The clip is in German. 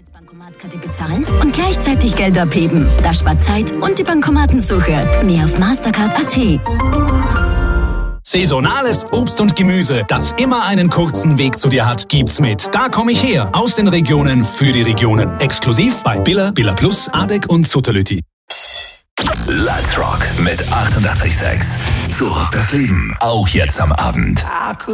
Bankomatkarte bezahlen und gleichzeitig Geld abheben. Das spart Zeit und die Bankomatensuche. Mehr auf Mastercard.at. Saisonales Obst und Gemüse, das immer einen kurzen Weg zu dir hat, gibt's mit Da komm ich her, aus den Regionen für die Regionen. Exklusiv bei Billa, Billa Plus, Adek und Sutterlütti. Let's Rock mit 88,6. So rockt das Leben, auch jetzt am Abend.